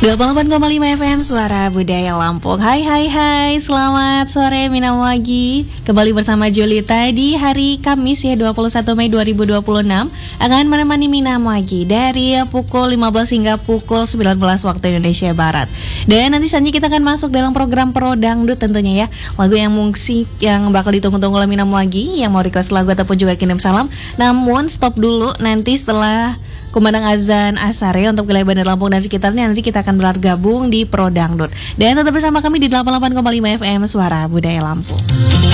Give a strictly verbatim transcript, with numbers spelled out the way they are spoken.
dua puluh delapan koma lima F M Suara Budaya Lampung. Hai hai hai, selamat sore Minamwagi. Kembali bersama Julita di hari Kamis ya dua puluh satu Mei dua ribu dua puluh enam. Akan menemani Minamwagi dari pukul lima belas hingga pukul sembilan belas waktu Indonesia Barat. Dan nanti saja kita akan masuk dalam program Pro Dangdut tentunya ya. Lagu yang musik yang bakal ditunggu-tunggu oleh Minamwagi, yang mau request lagu ataupun juga kirim salam. Namun stop dulu, nanti setelah kumandang azan asar ya untuk wilayah Bandar Lampung dan sekitarnya, nanti kita akan bergabung di Pro Dangdut. Dan tetap bersama kami di delapan puluh delapan koma lima F M Suara Budaya Lampung.